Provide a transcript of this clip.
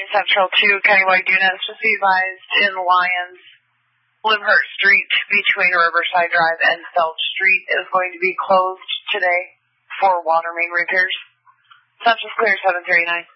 Central to Countywide units, just be advised in Lyons, Limhurst Street between Riverside Drive and South Street is going to be closed today for water main repairs. Central's clear, 739.